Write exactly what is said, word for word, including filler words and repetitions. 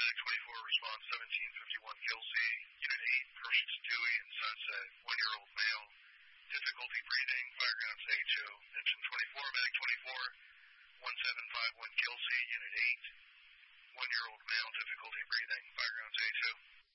Medic twenty-four, response seventeen fifty-one Kelsey, Unit eight, Pershing Dewey and Sunset, one-year-old male, difficulty breathing, fire grounds A two. Engine twenty-four, Medic twenty-four, one seven five one Kelsey, Unit eight, one-year-old male, difficulty breathing, fire grounds A two.